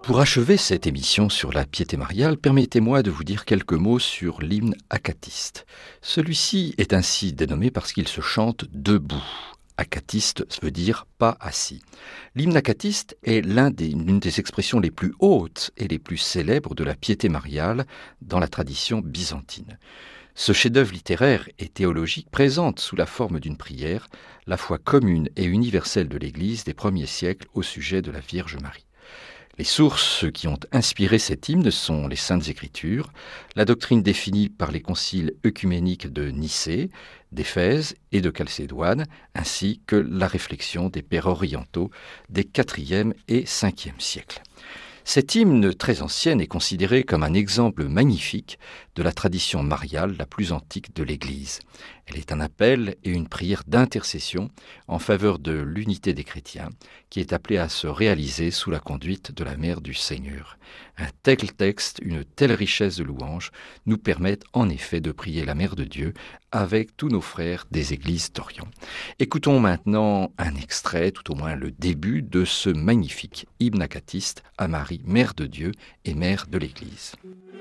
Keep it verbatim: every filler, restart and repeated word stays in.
Pour achever cette émission sur la piété mariale, permettez-moi de vous dire quelques mots sur l'hymne acatiste. Celui-ci est ainsi dénommé parce qu'il se chante debout. Acatiste veut dire pas assis. L'hymne acatiste est l'un des, l'une des expressions les plus hautes et les plus célèbres de la piété mariale dans la tradition byzantine. Ce chef-d'œuvre littéraire et théologique présente sous la forme d'une prière la foi commune et universelle de l'Église des premiers siècles au sujet de la Vierge Marie. Les sources qui ont inspiré cet hymne sont les Saintes Écritures, la doctrine définie par les conciles œcuméniques de Nicée, d'Éphèse et de Chalcédoine, ainsi que la réflexion des pères orientaux des quatrième et cinquième siècles. Cette hymne très ancienne est considérée comme un exemple magnifique de la tradition mariale la plus antique de l'Église. Elle est un appel et une prière d'intercession en faveur de l'unité des chrétiens qui est appelée à se réaliser sous la conduite de la Mère du Seigneur. Un tel texte, une telle richesse de louanges nous permettent en effet de prier la Mère de Dieu avec tous nos frères des églises d'Orient. Écoutons maintenant un extrait, tout au moins le début, de ce magnifique hymne acatiste à Marie, Mère de Dieu et Mère de l'Église.